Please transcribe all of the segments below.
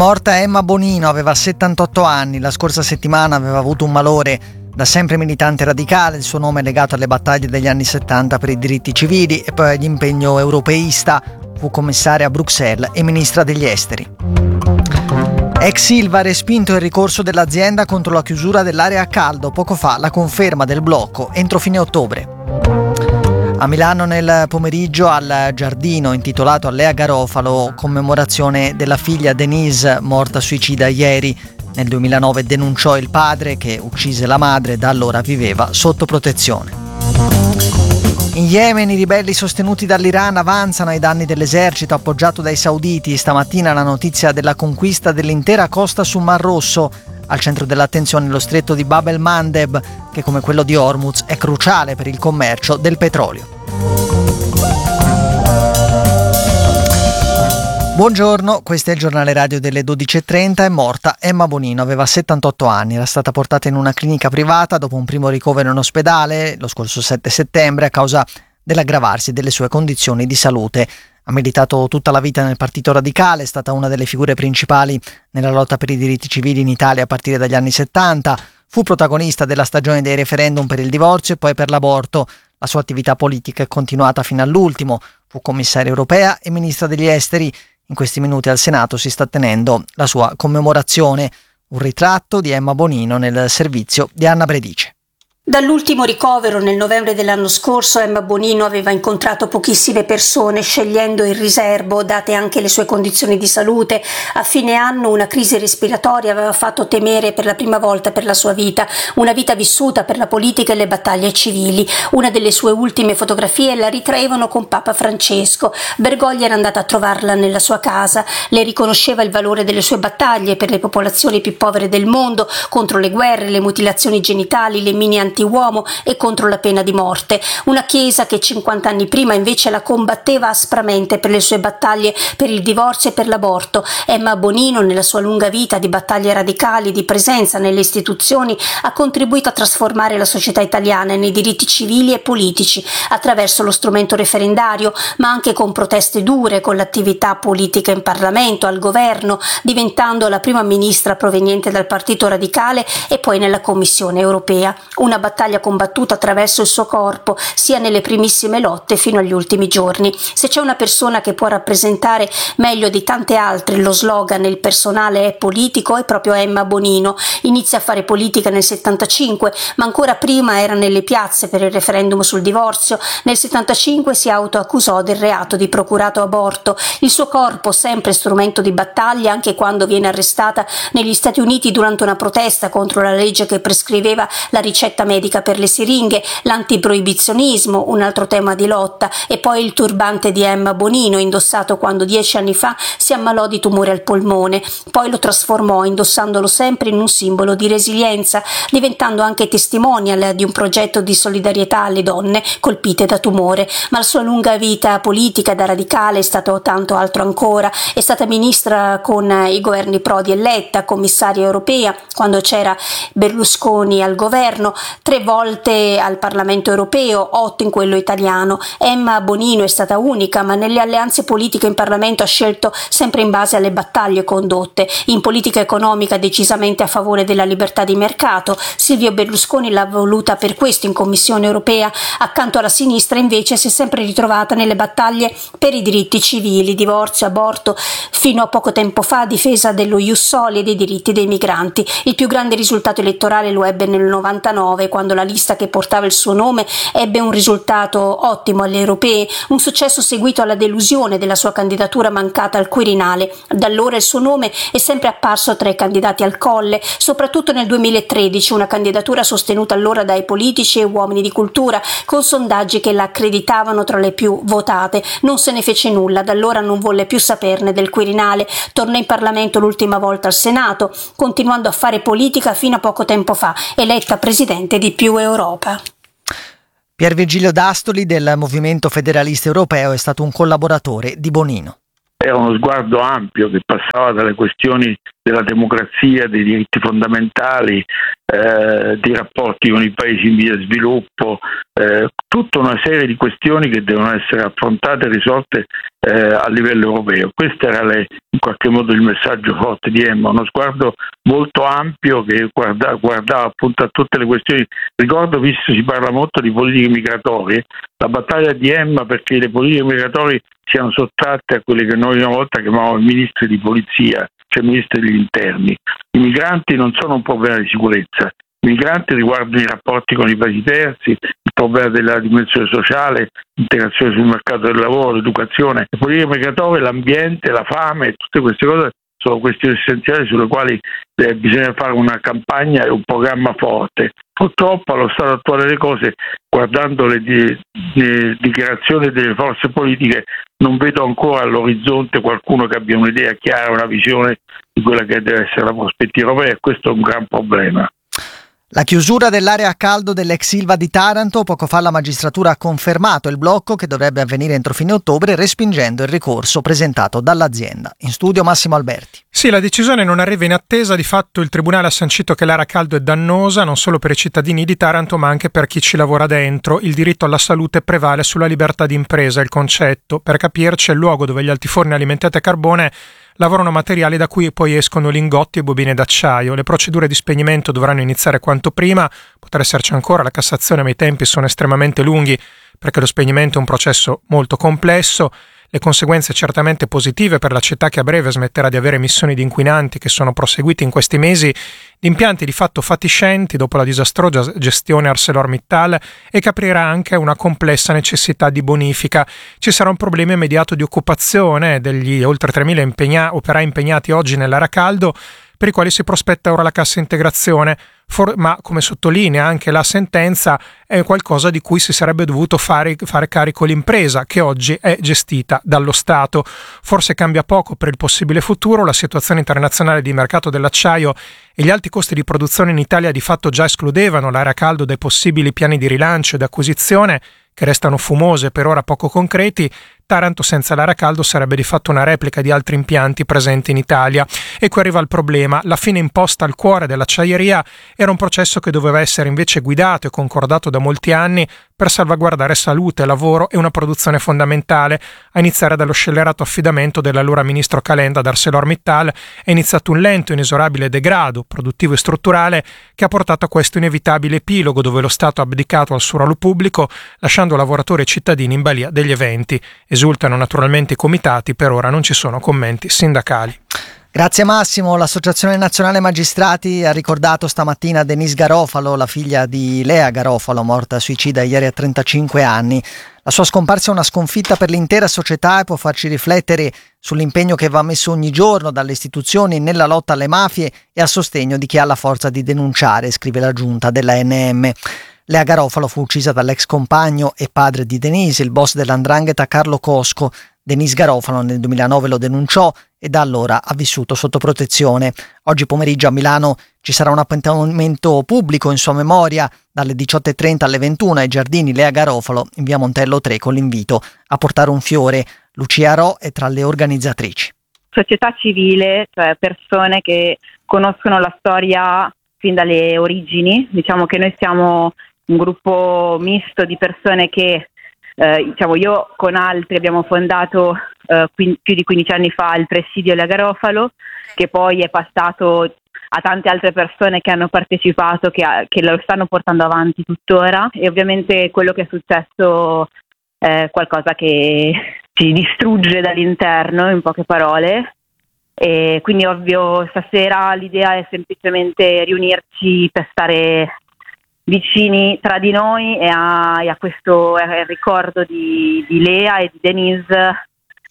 morta Emma Bonino, aveva 78 anni, la scorsa settimana aveva avuto un malore. Da sempre militante radicale, il suo nome è legato alle battaglie degli anni 70 per i diritti civili e poi all'impegno europeista. Fu commissaria a Bruxelles e ministra degli esteri. Ex Ilva ha respinto il ricorso dell'azienda contro la chiusura dell'area a caldo. Poco fa la conferma del blocco entro fine ottobre. A Milano nel pomeriggio al giardino intitolato a Lea Garofalo, commemorazione della figlia Denise, morta suicida ieri. Nel 2009 denunciò il padre che uccise la madre, da allora viveva sotto protezione. In Yemen i ribelli sostenuti dall'Iran avanzano ai danni dell'esercito appoggiato dai sauditi. Stamattina la notizia della conquista dell'intera costa sul Mar Rosso. Al centro dell'attenzione lo stretto di Bab el-Mandeb, che come quello di Hormuz è cruciale per il commercio del petrolio. Buongiorno, questo è il giornale radio delle 12.30. È morta Emma Bonino, aveva 78 anni, era stata portata in una clinica privata dopo un primo ricovero in ospedale lo scorso 7 settembre a causa dell'aggravarsi delle sue condizioni di salute. Ha militato tutta la vita nel Partito Radicale, è stata una delle figure principali nella lotta per i diritti civili in Italia a partire dagli anni 70. Fu protagonista della stagione dei referendum per il divorzio e poi per l'aborto. La sua attività politica è continuata fino all'ultimo. Fu commissaria europea e ministra degli esteri. In questi minuti al Senato si sta tenendo la sua commemorazione. Un ritratto di Emma Bonino nel servizio di Anna Bredice. Dall'ultimo ricovero nel novembre dell'anno scorso Emma Bonino aveva incontrato pochissime persone, scegliendo il riservo, date anche le sue condizioni di salute. A fine anno una crisi respiratoria aveva fatto temere per la prima volta per la sua vita, una vita vissuta per la politica e le battaglie civili. Una delle sue ultime fotografie la ritraevano con Papa Francesco. Bergoglio era andata a trovarla nella sua casa, le riconosceva il valore delle sue battaglie per le popolazioni più povere del mondo, contro le guerre, le mutilazioni genitali, le mine anti-uomo e contro la pena di morte. Una chiesa che 50 anni prima invece la combatteva aspramente per le sue battaglie per il divorzio e per l'aborto. Emma Bonino, nella sua lunga vita di battaglie radicali, di presenza nelle istituzioni, ha contribuito a trasformare la società italiana nei diritti civili e politici attraverso lo strumento referendario, ma anche con proteste dure, con l'attività politica in Parlamento, al governo, diventando la prima ministra proveniente dal Partito Radicale e poi nella Commissione europea. Una battaglia combattuta attraverso il suo corpo, sia nelle primissime lotte fino agli ultimi giorni. Se c'è una persona che può rappresentare meglio di tante altre lo slogan "il personale è politico", è proprio Emma Bonino. Inizia a fare politica nel 75, ma ancora prima era nelle piazze per il referendum sul divorzio. Nel 75 si autoaccusò del reato di procurato aborto. Il suo corpo, sempre strumento di battaglia, anche quando viene arrestata negli Stati Uniti durante una protesta contro la legge che prescriveva la ricetta medica per le siringhe, l'antiproibizionismo, un altro tema di lotta, e poi il turbante di Emma Bonino, indossato quando 10 anni fa si ammalò di tumore al polmone. Poi lo trasformò, indossandolo sempre, in un simbolo di resilienza, diventando anche testimonial di un progetto di solidarietà alle donne colpite da tumore. Ma la sua lunga vita politica da radicale è stato tanto altro ancora. È stata ministra con i governi Prodi e Letta, commissaria europea quando c'era Berlusconi al governo, 3 volte al Parlamento europeo, 8 in quello italiano. Emma Bonino è stata unica, ma nelle alleanze politiche in Parlamento ha scelto sempre in base alle battaglie condotte. In politica economica decisamente a favore della libertà di mercato. Silvio Berlusconi l'ha voluta per questo in Commissione europea. Accanto alla sinistra invece si è sempre ritrovata nelle battaglie per i diritti civili, divorzio, aborto, fino a poco tempo fa difesa dello ius soli e dei diritti dei migranti. Il più grande risultato elettorale lo ebbe nel 99, quando la lista che portava il suo nome ebbe un risultato ottimo alle europee, un successo seguito alla delusione della sua candidatura mancata al Quirinale. Da allora il suo nome è sempre apparso tra i candidati al Colle, soprattutto nel 2013, una candidatura sostenuta allora dai politici e uomini di cultura, con sondaggi che la accreditavano tra le più votate. Non se ne fece nulla, da allora non volle più saperne del Quirinale, tornò in Parlamento l'ultima volta al Senato, continuando a fare politica fino a poco tempo fa, eletta presidente di Più Europa. Pier Virgilio D'Astoli del Movimento Federalista Europeo è stato un collaboratore di Bonino. Era uno sguardo ampio che passava dalle questioni della democrazia, dei diritti fondamentali, dei rapporti con i paesi in via di sviluppo, tutta una serie di questioni che devono essere affrontate e risolte a livello europeo. Questo era in qualche modo il messaggio forte di Emma, uno sguardo molto ampio che guardava appunto a tutte le questioni. Ricordo, visto si parla molto di politiche migratorie, la battaglia di Emma perché le politiche migratorie siano sottratte a quelle che noi una volta chiamavamo ministri di polizia, cioè ministri degli interni. I migranti non sono un problema di sicurezza, i migranti riguardano i rapporti con i paesi terzi, il problema della dimensione sociale, l'integrazione sul mercato del lavoro, l'educazione, le politiche migratorie, l'ambiente, la fame, tutte queste cose sono questioni essenziali sulle quali bisogna fare una campagna e un programma forte. Purtroppo allo stato attuale delle cose, guardando le dichiarazioni delle forze politiche, non vedo ancora all'orizzonte qualcuno che abbia un'idea chiara, una visione di quella che deve essere la prospettiva europea, e questo è un gran problema. La chiusura dell'area a caldo dell'ex Ilva di Taranto, poco fa la magistratura ha confermato il blocco che dovrebbe avvenire entro fine ottobre, respingendo il ricorso presentato dall'azienda. In studio Massimo Alberti. Sì, la decisione non arriva in attesa. Di fatto il Tribunale ha sancito che l'area a caldo è dannosa non solo per i cittadini di Taranto ma anche per chi ci lavora dentro. Il diritto alla salute prevale sulla libertà di impresa, il concetto. Per capirci, è il luogo dove gli altiforni alimentati a carbone lavorano materiali da cui poi escono lingotti e bobine d'acciaio. Le procedure di spegnimento dovranno iniziare quanto prima, potrà esserci ancora la Cassazione, ma i tempi sono estremamente lunghi perché lo spegnimento è un processo molto complesso. Le conseguenze certamente positive per la città, che a breve smetterà di avere emissioni di inquinanti che sono proseguite in questi mesi, di impianti di fatto fatiscenti dopo la disastrosa gestione ArcelorMittal, e che aprirà anche una complessa necessità di bonifica. Ci sarà un problema immediato di occupazione degli oltre 3.000 operai impegnati oggi nell'area caldo, per i quali si prospetta ora la cassa integrazione, ma come sottolinea anche la sentenza è qualcosa di cui si sarebbe dovuto fare carico l'impresa, che oggi è gestita dallo Stato. Forse cambia poco per il possibile futuro, la situazione internazionale di mercato dell'acciaio e gli alti costi di produzione in Italia di fatto già escludevano l'area caldo dai possibili piani di rilancio ed acquisizione, che restano fumose e per ora poco concreti. Taranto senza l'area caldo sarebbe di fatto una replica di altri impianti presenti in Italia. E qui arriva il problema: la fine imposta al cuore dell'acciaieria era un processo che doveva essere invece guidato e concordato da molti anni per salvaguardare salute, lavoro e una produzione fondamentale. A iniziare dallo scellerato affidamento dell'allora ministro Calenda ad ArcelorMittal è iniziato un lento e inesorabile degrado produttivo e strutturale che ha portato a questo inevitabile epilogo, dove lo Stato ha abdicato al suo ruolo pubblico, lasciando lavoratori e cittadini in balia degli eventi. Esultano naturalmente i comitati, per ora non ci sono commenti sindacali. Grazie Massimo. L'Associazione Nazionale Magistrati ha ricordato stamattina Denise Garofalo, la figlia di Lea Garofalo, morta suicida ieri a 35 anni. La sua scomparsa è una sconfitta per l'intera società e può farci riflettere sull'impegno che va messo ogni giorno dalle istituzioni nella lotta alle mafie e a sostegno di chi ha la forza di denunciare, scrive la giunta della ANM. Lea Garofalo fu uccisa dall'ex compagno e padre di Denise, il boss dell''ndrangheta Carlo Cosco. Denise Garofalo nel 2009 lo denunciò e da allora ha vissuto sotto protezione. Oggi pomeriggio a Milano ci sarà un appuntamento pubblico in sua memoria dalle 18:30 alle 21 ai giardini Lea Garofalo in via Montello 3, con l'invito a portare un fiore. Lucia Ro è tra le organizzatrici. Società civile, cioè persone che conoscono la storia fin dalle origini. Diciamo che noi siamo un gruppo misto di persone che io con altri abbiamo fondato più di 15 anni fa il presidio Lea Garofalo, che poi è passato a tante altre persone che hanno partecipato, che lo stanno portando avanti tuttora. E ovviamente quello che è successo è qualcosa che ci distrugge dall'interno, in poche parole. E quindi ovvio stasera l'idea è semplicemente riunirci per stare vicini tra di noi e a questo ricordo di Lea e di Denise.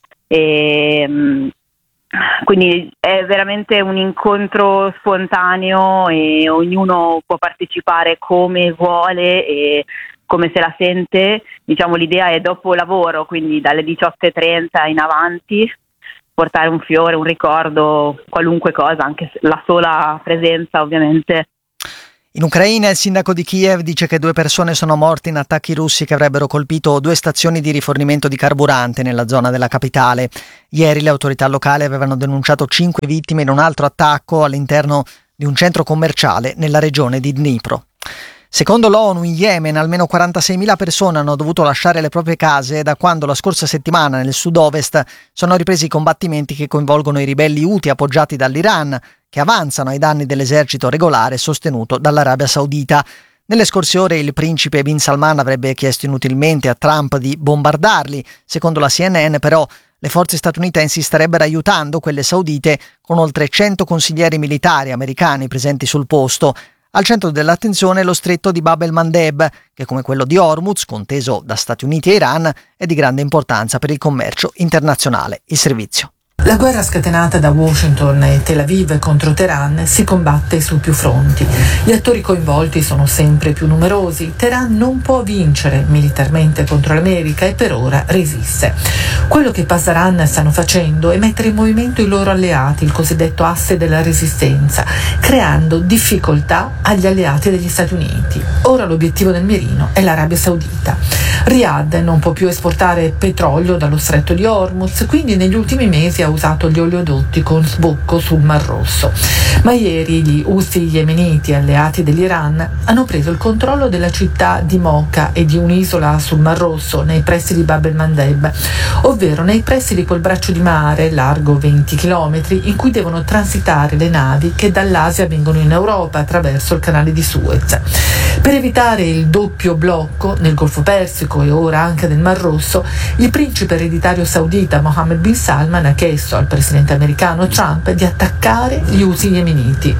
Quindi è veramente un incontro spontaneo e ognuno può partecipare come vuole e come se la sente. Diciamo, l'idea è dopo lavoro, quindi dalle 18:30 in avanti, portare un fiore, un ricordo, qualunque cosa, anche la sola presenza ovviamente. In Ucraina il sindaco di Kiev dice che 2 persone sono morte in attacchi russi che avrebbero colpito 2 stazioni di rifornimento di carburante nella zona della capitale. Ieri le autorità locali avevano denunciato 5 vittime in un altro attacco all'interno di un centro commerciale nella regione di Dnipro. Secondo l'ONU, in Yemen almeno 46.000 persone hanno dovuto lasciare le proprie case da quando la scorsa settimana nel sud-ovest sono ripresi i combattimenti che coinvolgono i ribelli Houthi appoggiati dall'Iran, che avanzano ai danni dell'esercito regolare sostenuto dall'Arabia Saudita. Nelle scorse ore il principe Bin Salman avrebbe chiesto inutilmente a Trump di bombardarli. Secondo la CNN, però, le forze statunitensi starebbero aiutando quelle saudite con oltre 100 consiglieri militari americani presenti sul posto. Al centro dell'attenzione lo stretto di Bab el-Mandeb, che come quello di Hormuz, conteso da Stati Uniti e Iran, è di grande importanza per il commercio internazionale. Il servizio. La guerra scatenata da Washington e Tel Aviv contro Teheran si combatte su più fronti. Gli attori coinvolti sono sempre più numerosi. Teheran non può vincere militarmente contro l'America e per ora resiste. Quello che i Pasdaran stanno facendo è mettere in movimento i loro alleati, il cosiddetto asse della resistenza, creando difficoltà agli alleati degli Stati Uniti. Ora l'obiettivo del mirino è l'Arabia Saudita. Riyadh non può più esportare petrolio dallo stretto di Hormuz, quindi negli ultimi mesi ha usato gli oleodotti con sbocco sul Mar Rosso. Ma ieri gli Houthi yemeniti, alleati dell'Iran, hanno preso il controllo della città di Mocha e di un'isola sul Mar Rosso nei pressi di Bab el-Mandeb, ovvero nei pressi di quel braccio di mare largo 20 km in cui devono transitare le navi che dall'Asia vengono in Europa attraverso il canale di Suez. Per evitare il doppio blocco nel Golfo Persico e ora anche nel Mar Rosso, il principe ereditario saudita Mohammed bin Salman ha chiesto al presidente americano Trump di attaccare gli Houthi yemeniti.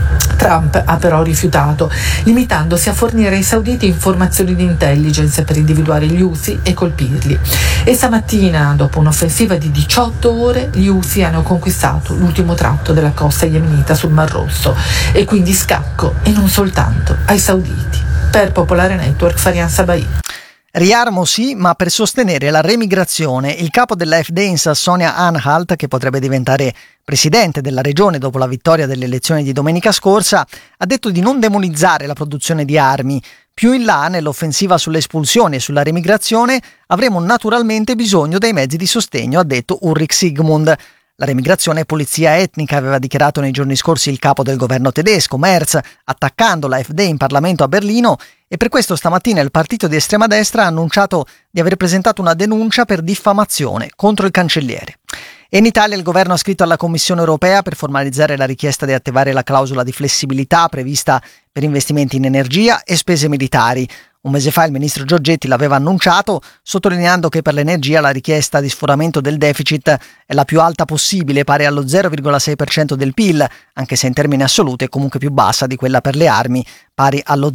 Trump ha però rifiutato, limitandosi a fornire ai sauditi informazioni di intelligence per individuare gli Houthi e colpirli. E stamattina, dopo un'offensiva di 18 ore, gli Houthi hanno conquistato l'ultimo tratto della costa yemenita sul Mar Rosso e quindi scacco, e non soltanto, ai sauditi. Per Popolare Network, Farian Sabai. Riarmo sì, ma per sostenere la remigrazione, il capo dell'AfD in Sassonia-Anhalt, che potrebbe diventare presidente della regione dopo la vittoria delle elezioni di domenica scorsa, ha detto di non demonizzare la produzione di armi. Più in là, nell'offensiva sulle espulsioni e sulla remigrazione, avremo naturalmente bisogno dei mezzi di sostegno, ha detto Ulrich Siegmund. La remigrazione è pulizia etnica, aveva dichiarato nei giorni scorsi il capo del governo tedesco, Merz, attaccando l'AfD in Parlamento a Berlino, e per questo stamattina il partito di estrema destra ha annunciato di aver presentato una denuncia per diffamazione contro il cancelliere. E in Italia il governo ha scritto alla Commissione europea per formalizzare la richiesta di attivare la clausola di flessibilità prevista per investimenti in energia e spese militari. Un mese fa il ministro Giorgetti l'aveva annunciato, sottolineando che per l'energia la richiesta di sforamento del deficit è la più alta possibile, pari allo 0,6% del PIL, anche se in termini assoluti è comunque più bassa di quella per le armi, pari allo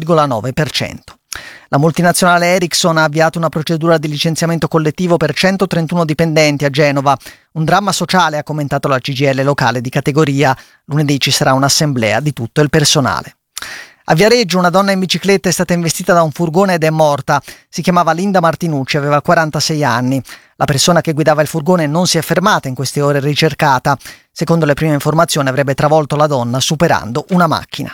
0,9%. La multinazionale Ericsson ha avviato una procedura di licenziamento collettivo per 131 dipendenti a Genova. Un dramma sociale, ha commentato la CGIL locale di categoria. Lunedì ci sarà un'assemblea di tutto il personale. A Viareggio una donna in bicicletta è stata investita da un furgone ed è morta. Si chiamava Linda Martinucci, aveva 46 anni. La persona che guidava il furgone non si è fermata in queste ore ricercata. Secondo le prime informazioni avrebbe travolto la donna superando una macchina.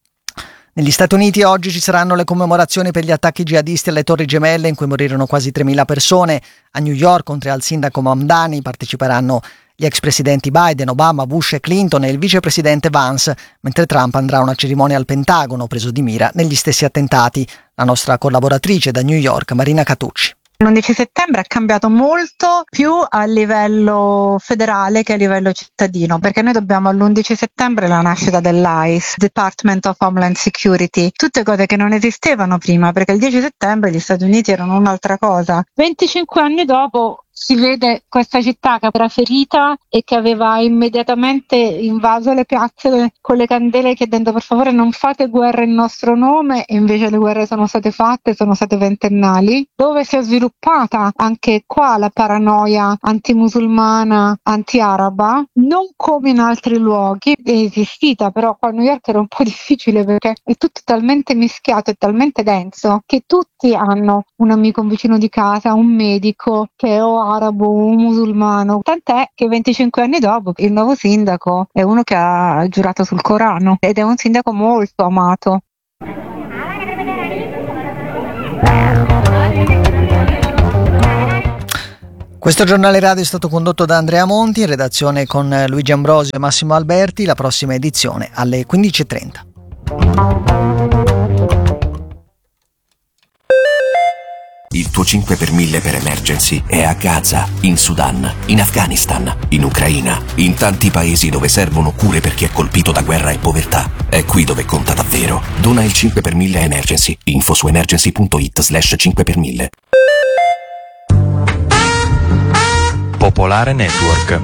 Negli Stati Uniti oggi ci saranno le commemorazioni per gli attacchi jihadisti alle Torri Gemelle in cui morirono quasi 3.000 persone. A New York, oltre al sindaco Mamdani, parteciperanno gli ex presidenti Biden, Obama, Bush e Clinton e il vicepresidente Vance, mentre Trump andrà a una cerimonia al Pentagono preso di mira negli stessi attentati. La nostra collaboratrice da New York, Marina Catucci. L'11 settembre è cambiato molto più a livello federale che a livello cittadino, perché noi dobbiamo all'11 settembre la nascita dell'ICE, Department of Homeland Security, tutte cose che non esistevano prima, perché il 10 settembre gli Stati Uniti erano un'altra cosa. 25 anni dopo si vede questa città che era ferita e che aveva immediatamente invaso le piazze con le candele chiedendo per favore non fate guerra in nostro nome, e invece le guerre sono state fatte, sono state ventennali, dove si è sviluppata anche qua la paranoia antimusulmana, anti-araba, non come in altri luoghi, è esistita, però qua a New York era un po' difficile perché è tutto talmente mischiato e talmente denso che tutti hanno un amico, un vicino di casa, un medico che è o arabo o musulmano, tant'è che 25 anni dopo il nuovo sindaco è uno che ha giurato sul Corano ed è un sindaco molto amato. Questo giornale radio è stato condotto da Andrea Monti, in redazione con Luigi Ambrosio e Massimo Alberti. La prossima edizione alle 15:30. Il tuo 5 per 1000 per Emergency è a Gaza, in Sudan, in Afghanistan, in Ucraina, in tanti paesi dove servono cure per chi è colpito da guerra e povertà. È qui dove conta davvero. Dona il 5 per 1000 Emergency. Info su emergency.it/5 per 1000. Popolare Network.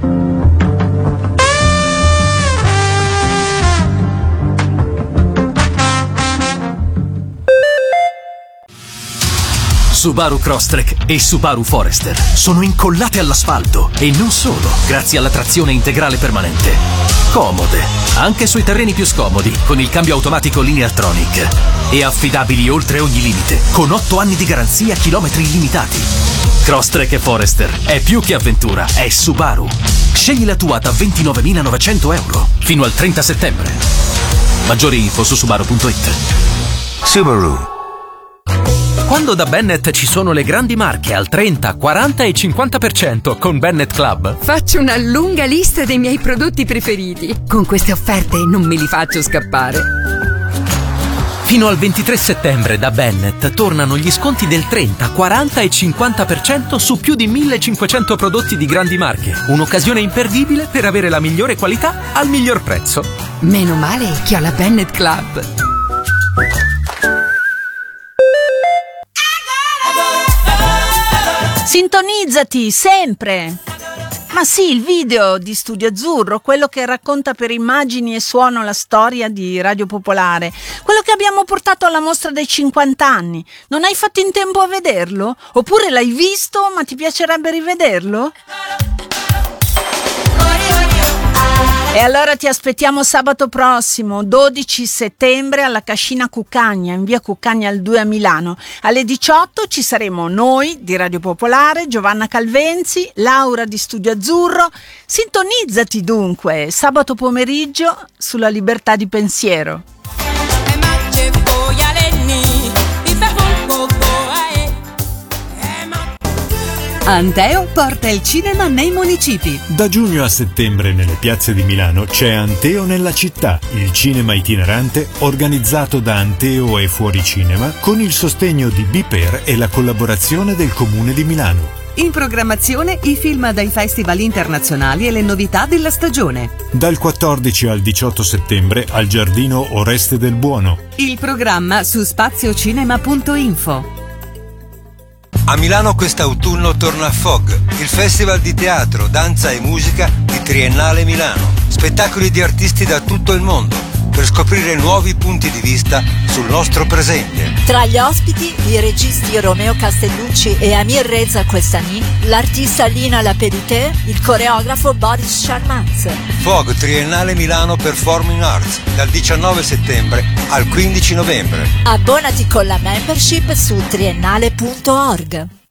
Subaru Crosstrek e Subaru Forester sono incollate all'asfalto e non solo, grazie alla trazione integrale permanente. Comode, anche sui terreni più scomodi, con il cambio automatico Lineartronic. E affidabili oltre ogni limite, con 8 anni di garanzia, chilometri illimitati. Crosstrek e Forester è più che avventura, è Subaru. Scegli la tua da 29.900 euro fino al 30 settembre. Maggiori info su subaru.it. Subaru. Quando da Bennett ci sono le grandi marche al 30, 40 e 50% con Bennett Club, faccio una lunga lista dei miei prodotti preferiti. Con queste offerte non me li faccio scappare. Fino al 23 settembre da Bennett tornano gli sconti del 30, 40 e 50% su più di 1500 prodotti di grandi marche. Un'occasione imperdibile per avere la migliore qualità al miglior prezzo. Meno male che ho la Bennett Club. Sintonizzati sempre! Ma sì, il video di Studio Azzurro, quello che racconta per immagini e suono la storia di Radio Popolare, quello che abbiamo portato alla mostra dei 50 anni. Non hai fatto in tempo a vederlo? Oppure l'hai visto ma ti piacerebbe rivederlo? E allora ti aspettiamo sabato prossimo, 12 settembre, alla Cascina Cuccagna, in via Cuccagna al 2 a Milano. Alle 18 ci saremo noi di Radio Popolare, Giovanna Calvenzi, Laura di Studio Azzurro. Sintonizzati dunque, sabato pomeriggio sulla Libertà di Pensiero. Anteo porta il cinema nei municipi. Da giugno a settembre nelle piazze di Milano c'è Anteo nella città, il cinema itinerante organizzato da Anteo e Fuori Cinema con il sostegno di Biper e la collaborazione del Comune di Milano. In programmazione i film dai festival internazionali e le novità della stagione. Dal 14 al 18 settembre al Giardino Oreste del Buono. Il programma su spaziocinema.info. A Milano quest'autunno torna FOG, il festival di teatro, danza e musica di Triennale Milano. Spettacoli di artisti da tutto il mondo, per scoprire nuovi punti di vista sul nostro presente. Tra gli ospiti i registi Romeo Castellucci e Amir Reza Questani, l'artista Lina Lapedute, il coreografo Boris Charmaz. FOG Triennale Milano Performing Arts, dal 19 settembre al 15 novembre. Abbonati con la membership su triennale.org.